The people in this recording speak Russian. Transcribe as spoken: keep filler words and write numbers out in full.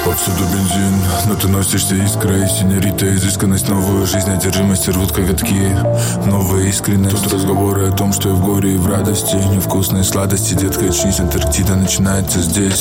Повсюду бензин, но ты носишься искрой. Синьорита, изысканность, новую жизнь, одержимость рвут коготки. Новая искренность, тут разговоры о том, что и в горе, и в радости. Невкусные сладости, детка, очнись, Антарктида начинается здесь.